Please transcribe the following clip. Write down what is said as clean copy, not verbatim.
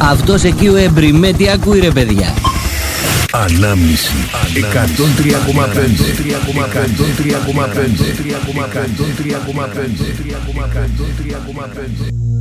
Αυτός εκεί ο Εμπριμέ τι ακούει ρε παιδιά? Ανάμνηση 103,5.